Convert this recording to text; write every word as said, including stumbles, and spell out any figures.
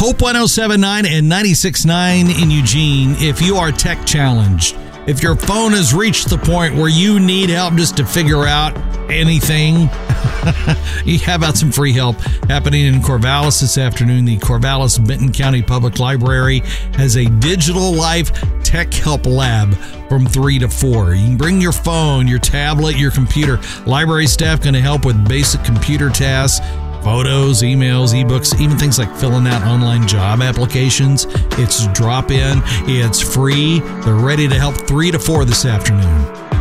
Hope ten seventy-nine and ninety-six point nine in Eugene. If you are tech challenged, if your phone has reached the point where you need help just to figure out anything, how about some free help happening in Corvallis this afternoon? The Corvallis Benton County Public Library has a Digital Life Tech Help Lab from three to four. You can bring your phone, your tablet, your computer. Library staff going to help with basic computer tasks, photos, emails, ebooks, even things like filling out online job applications. It's drop in. It's free. They're ready to help three to four this afternoon.